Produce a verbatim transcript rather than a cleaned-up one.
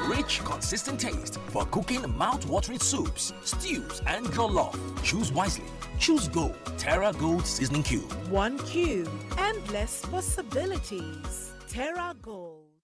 Rich, consistent taste for cooking mouth-watering soups, stews, and jollof. Choose wisely. Choose Gold. Terra Gold Seasoning Cube. One cube. Endless possibilities. Terra Gold.